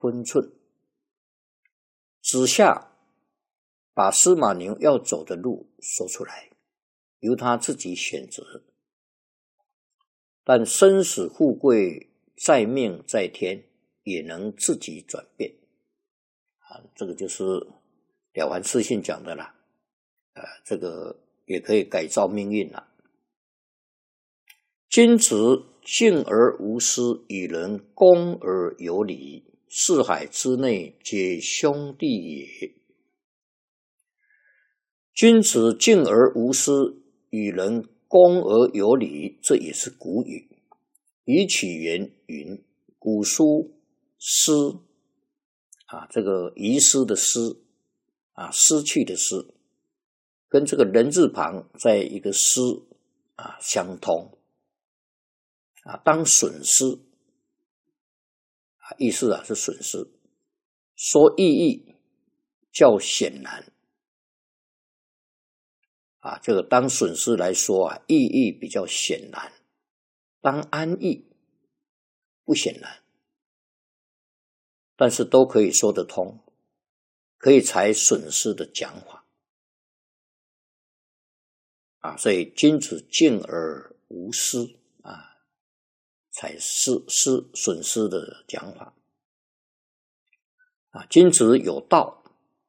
分寸。子夏把司马牛要走的路说出来，由他自己选择。但生死富贵在命在天，也能自己转变。这个就是了凡四训讲的啦。这个也可以改造命运啦。君子敬而无私，与人恭而有礼，四海之内皆兄弟也。君子敬而无私，与人恭而有礼，这也是古语。以起源云：古书失这个遗失的失失去的失，跟这个人字旁在一个失相通当损失意思是损失，说意义较显然这个当损失来说意义比较显然，当安逸不显然，但是都可以说得通，可以采损失的讲法所以君子敬而无私采损失的讲法君子有道，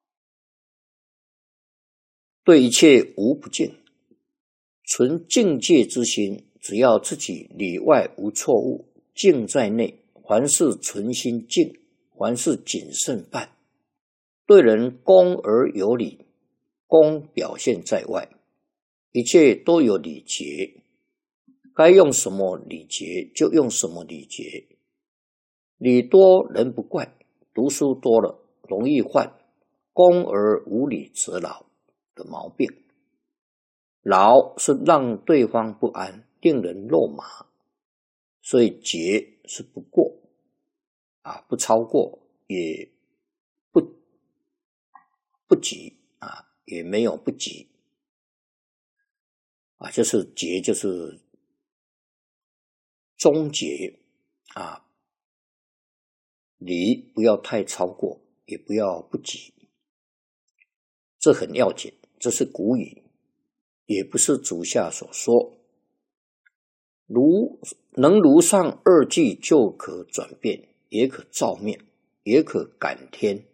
对一切无不敬，存敬戒之心，只要自己里外无错误，敬在内，凡事存心敬，凡事谨慎办，对人恭而有礼，恭表现在外，一切都有礼节，该用什么礼节就用什么礼节。礼多人不怪，读书多了容易患恭而无礼则劳的毛病。劳是让对方不安，令人肉麻，所以节是不过不超过，也不急也没有不急就是节就是中节礼不要太超过，也不要不急，这很要紧，这是古语，也不是足下所说。能如上二句就可转变，也可造命，也可感天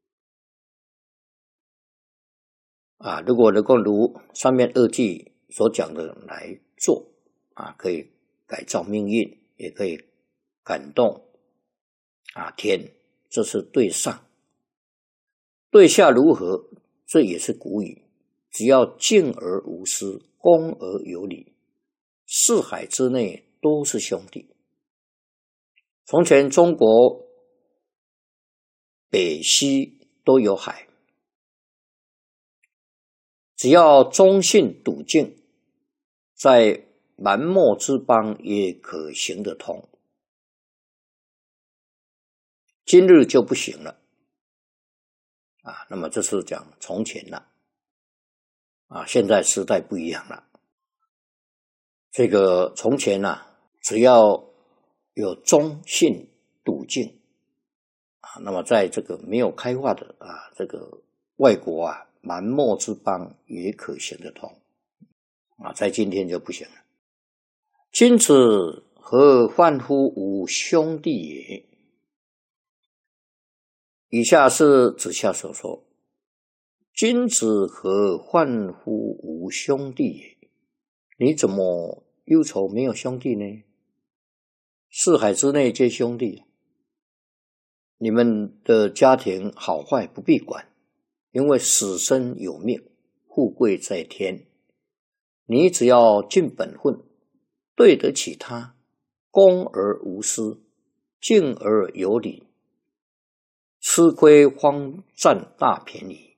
如果能够如上面二句所讲的来做可以改造命运，也可以感动天，这是对上。对下如何，这也是古语，只要敬而无私，恭而有礼，四海之内都是兄弟。从前中国北西都有海，只要忠信笃敬，在蛮貊之邦也可行得通。今日就不行了那么这是讲从前了现在时代不一样了。这个从前只要有忠信笃敬那么在这个没有开化的这个外国蛮貊之邦也可行得通在今天就不行了。君子何患乎无兄弟也？以下是子夏所说，君子何患乎无兄弟也？你怎么忧愁没有兄弟呢？四海之内皆兄弟，你们的家庭好坏不必管，因为死生有命，富贵在天。你只要尽本分，对得起他，恭而无私，敬而有礼，吃亏方占大便宜。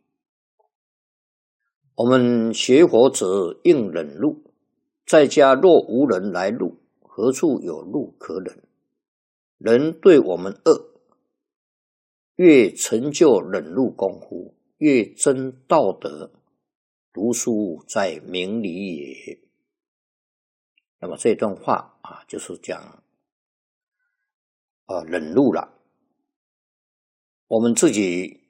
我们学佛者应忍辱，在家若无人来辱，何处有辱可忍？人对我们恶，越成就忍辱功夫，越增道德。读书在明理也。那么这段话就是讲忍辱了。 我们自己